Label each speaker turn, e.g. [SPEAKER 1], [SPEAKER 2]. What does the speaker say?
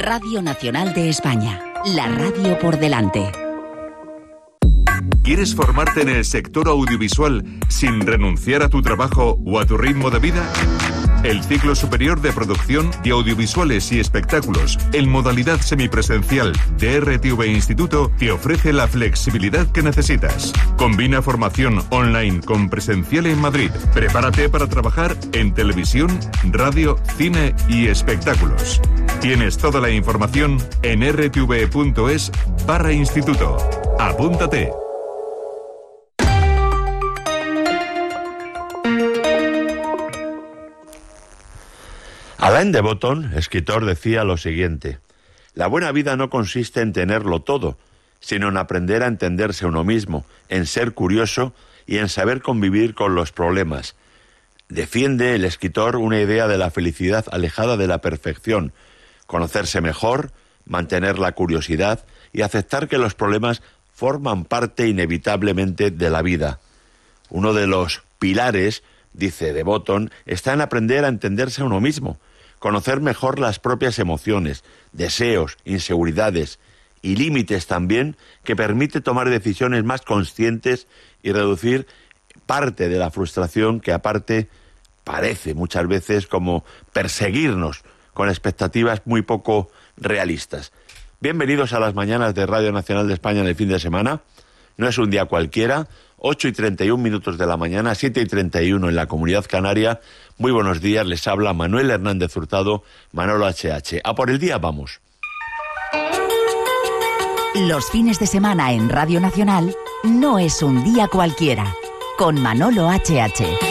[SPEAKER 1] Radio Nacional de España, la radio por delante.
[SPEAKER 2] ¿Quieres formarte en el sector audiovisual sin renunciar a tu trabajo o a tu ritmo de vida? El ciclo superior de producción de audiovisuales y espectáculos en modalidad semipresencial de RTV Instituto te ofrece la flexibilidad que necesitas. Combina formación online con presencial en Madrid. Prepárate para trabajar en televisión, radio, cine y espectáculos. Tienes toda la información en rtv.es/instituto. Apúntate.
[SPEAKER 3] Alain de Botton, escritor, decía lo siguiente: la buena vida no consiste en tenerlo todo, sino en aprender a entenderse a uno mismo, en ser curioso y en saber convivir con los problemas. Defiende el escritor una idea de la felicidad alejada de la perfección, conocerse mejor, mantener la curiosidad y aceptar que los problemas forman parte inevitablemente de la vida. Uno de los pilares, dice de Botton, está en aprender a entenderse a uno mismo, conocer mejor las propias emociones, deseos, inseguridades y límites también, que permite tomar decisiones más conscientes y reducir parte de la frustración que aparte parece muchas veces como perseguirnos con expectativas muy poco realistas. Bienvenidos a las mañanas de Radio Nacional de España en el fin de semana. No es un día cualquiera, 8:31 de la mañana, 7:31 en la Comunidad Canaria. Muy buenos días, les habla Manuel Hernández Hurtado, Manolo HH. A por el día vamos.
[SPEAKER 1] Los fines de semana en Radio Nacional no es un día cualquiera, con Manolo HH.